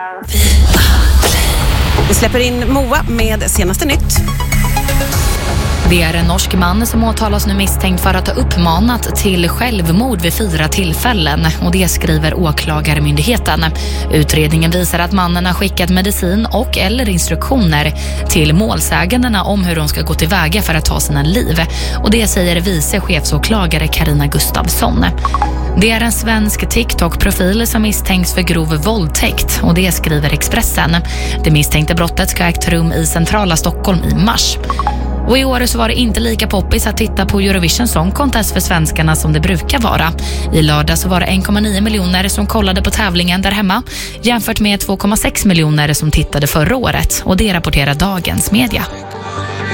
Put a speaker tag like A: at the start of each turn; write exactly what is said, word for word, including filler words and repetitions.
A: Vi släpper in Moa med senaste nytt.
B: Det är en norsk man som åtalas nu misstänkt för att ha uppmanat till självmord vid fyra tillfällen, och det skriver åklagarmyndigheten. Utredningen visar att mannen har skickat medicin och eller instruktioner till målsägandena om hur de ska gå tillväga för att ta sina liv, och det säger vice chefsåklagare Carina Gustafsson. Det är en svensk TikTok-profil som misstänks för grov våldtäkt, och det skriver Expressen. Det misstänkta brottet ska ha ägt rum i centrala Stockholm i mars. Och i år så var det inte lika poppis att titta på Eurovision Song Contest för svenskarna som det brukar vara. I lördag så var det en komma nio miljoner som kollade på tävlingen där hemma, jämfört med två komma sex miljoner som tittade förra året, och det rapporterar Dagens Media.